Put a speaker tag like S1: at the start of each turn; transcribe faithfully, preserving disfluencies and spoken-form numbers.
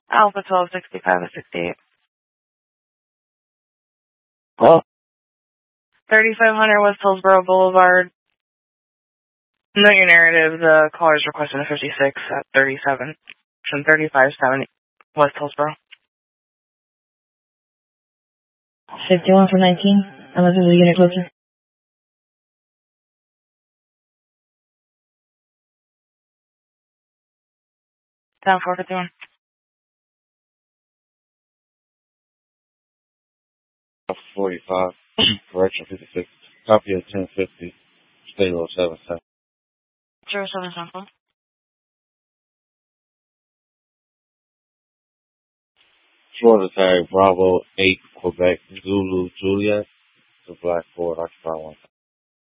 S1: Alpha twelve sixty-five to sixty-eight.
S2: Huh?
S1: thirty-five hundred West Hillsborough Boulevard. Note your narrative. The caller is requesting a fifty-six at thirty-seven. From thirty-five seventy West Hillsborough.
S3: fifty-one for nineteen. Unless there's a unit closer.
S1: Down four fifty-one.
S2: forty-five. Correction fifty-six. Copy of ten fifty. State Road seven seven.
S1: zero seven seven four.
S2: Florida tag Bravo eight Quebec Zulu Juliet. The Black Ford Occupy one.